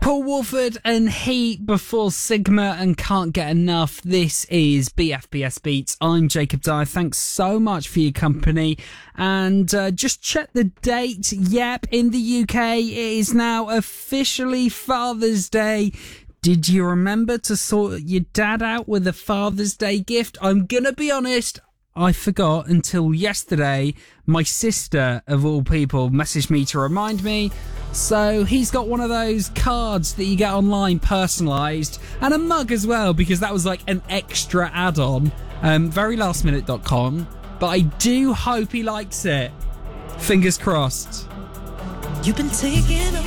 Paul Wolford and Heat before Sigma and Can't Get Enough. This is BFBS Beats. I'm Jacob Dyer. Thanks so much for your company. And just check the date. Yep, in the UK, it is now officially Father's Day. Did you remember to sort your dad out with a Father's Day gift? I'm gonna be honest, I forgot until yesterday. My sister, of all people, messaged me to remind me. So he's got one of those cards that you get online, personalised, and a mug as well, because that was like an extra add-on. Verylastminute.com. But I do hope he likes it. Fingers crossed. You've been taking up